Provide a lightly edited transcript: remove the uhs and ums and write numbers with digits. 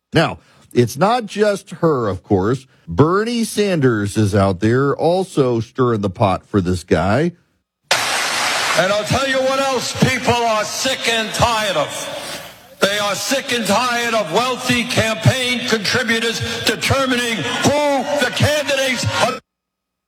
Now, it's not just her, of course. Bernie Sanders is out there also stirring the pot for this guy. And I'll tell you what else people are sick and tired of. They are sick and tired of wealthy campaign contributors determining who